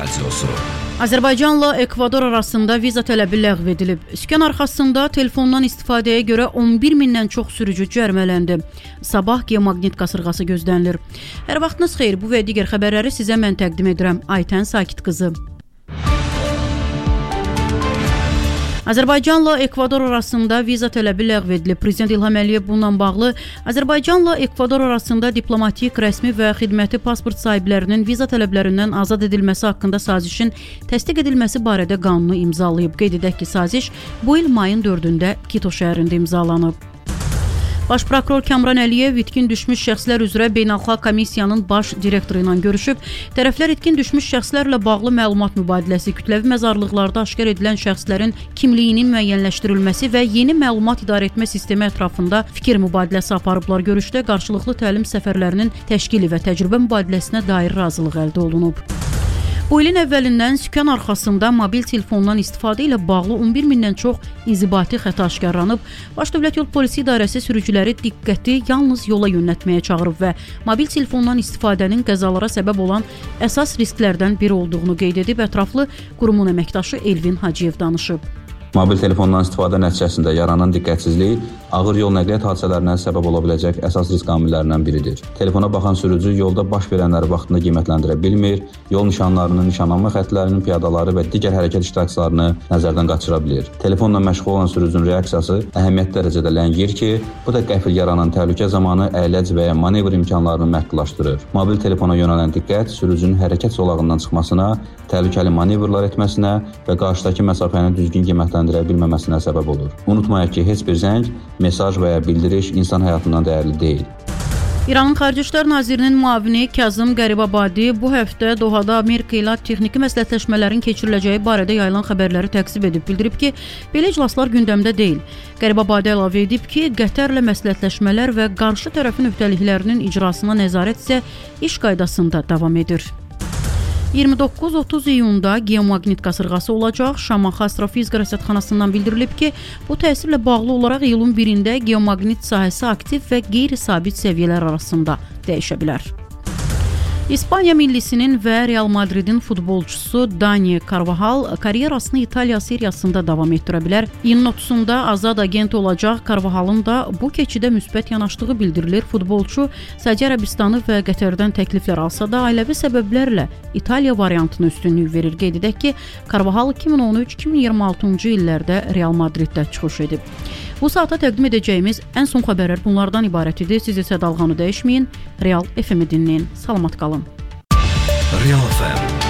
Radyosu. Azərbaycanla Ekvador arasında viza tələbi ləğv edilib. Sükan arxasında telefondan istifadəyə görə 11 mindən çox sürücü cərimələndi. Sabah geomaqnit qasırğası gözlənilir. Hər vaxtınız xeyir, bu və digər xəbərləri sizə mən təqdim edirəm. Aytən Sakit qızı. Azərbaycanla Ekvador arasında viza tələbi ləğv edilib. Prezident İlham Əliyev bununla bağlı Azərbaycanla Ekvador arasında diplomatik, rəsmi və xidməti pasport sahiblərinin viza tələblərindən azad edilməsi haqqında sazişin təsdiq edilməsi barədə qanunu imzalayıb. Qeyd edək ki, saziş bu il mayın 4-də Quito şəhərində imzalanıb. Baş prokuror Kamran Əliyev itkin düşmüş şəxslər üzrə beynəlxalq komissiyanın baş direktoru ilə görüşüb. Tərəflər itkin düşmüş şəxslərlə bağlı məlumat mübadiləsi, kütləvi məzarlıqlarda aşkar edilən şəxslərin kimliyinin müəyyənləşdirilməsi və yeni məlumat idarəetmə sistemi ətrafında fikir mübadiləsi aparıblar. Görüşdə qarşılıqlı təlim səfərlərinin təşkili və təcrübə mübadiləsinə dair razılıq əldə olunub. Bu ilin əvvəlindən sükan arxasında mobil telefondan istifadə ilə bağlı 11 mindən çox inzibati xəta aşkarlanıb. Baş Dövlət Yol Polisi İdarəsi sürücüləri diqqəti yalnız yola yönəltməyə çağırıb və mobil telefondan istifadənin qəzalara səbəb olan əsas risklərdən biri olduğunu qeyd edib. Ətraflı qurumun əməkdaşı Elvin Hacıyev danışıb. Mobil telefondan istifadə nəticəsində yaranan diqqətsizlik ağır yol nəqliyyat hadisələrinə səbəb ola biləcək əsas risk amillərindən biridir. Telefona baxan sürücü yolda baş verənləri vaxtında qiymətləndirə bilmir, yol nişanlarının, nişanlanma xəttlərinin, piyadaları və digər hərəkət iştirakçılarını nəzərdən qaçıra bilir. Telefonla məşğul olan sürücünün reaksiyası əhəmiyyətli dərəcədə ləngiyir ki, bu da qəfil yaranan təhlükə zamanı əyləc və ya manevr imkanlarını məhdudlaşdırır. Mobil telefona yönələn diqqət sürücünün hərəkət zolağından çıxmasına, təhlükəli manevrlar etməsinə və qarşıdakı məsafəni düzgün qiymətləndirə bilməməsinə səbəb olur. Unutmayaq ki, heç bir zəng, mesaj və ya bildiriş insan həyatından dəyərli deyil. İranın Xarici İşlər Nazirinin müavini Kazım Qaribabadi bu həftə Dohada Amerika ilə texniki məsləhətləşmələrin keçiriləcəyi barədə yayılan xəbərləri təqsib edib. Bildirib ki, belə iclaslar gündəmdə deyil. Qaribabadi əlavə edib ki, Qətərlə məsləhətləşmələr və qarşı tərəfin öhdəliklərinin icrasına nəzarət isə iş qaydasında davam edir. 29-30 iyunda geomaqnit qasırğası olacaq. Şamaxı Astrofizika Rəsədxanasından bildirilib ki, bu təsirlə bağlı olaraq iyulun 1-də geomaqnit sahəsi aktiv və qeyri-sabit səviyyələr arasında dəyişə bilər. İspaniya millisinin və Real Madridin futbolçusu Dani Carvajal karyerasını İtaliya seriyasında davam etdirə bilər. İyunun 30-da azad agent olacaq. Carvajalın da bu keçidə müsbət yanaşdığı bildirilir. Futbolçu Səudiyyə Ərəbistanı və Qətərdən təkliflər alsa da ailəvi səbəblərlə İtaliya variantına üstünlük verir. Qeyd edək ki, Carvajal 2013-2026-cı illərdə Real Madriddə çıxış edib. Bu saata təqdim edəcəyimiz ən son xəbərlər bunlardan ibarət idi. Siz isə dalğanı dəyişməyin, Real FM-i dinləyin. Salamat qalın. Real FM